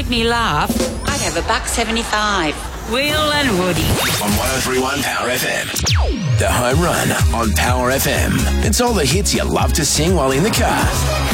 make me laugh, I'd have $1.75. Will and Woody. On 103.1 Power FM. The Home Run on Power FM. It's all the hits you love to sing while in the car.